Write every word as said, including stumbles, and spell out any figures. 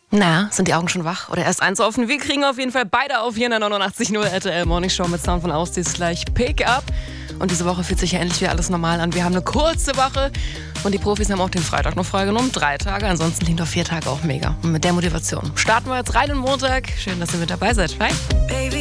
Na, sind die Augen schon wach oder erst eins offen? Wir kriegen auf jeden Fall beide auf hier in der neunundachtzig Komma null R T L Morning Show mit Sound von Ausdies gleich Pick-up. Und diese Woche fühlt sich ja endlich wieder alles normal an. Wir haben eine kurze Woche und die Profis haben auch den Freitag noch freigenommen. Drei Tage, ansonsten liegen doch vier Tage auch mega. Und mit der Motivation starten wir jetzt rein in den Montag. Schön, dass ihr mit dabei seid. Bye.